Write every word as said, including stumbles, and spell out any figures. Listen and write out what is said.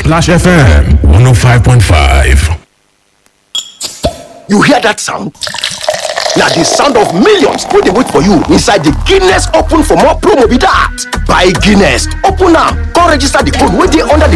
Splash F M one oh five point five. You hear that sound? Now the sound of millions wey dey wait for you inside the Guinness Open for More promo be that. Buy Guinness, open am, come register the code wey dey under the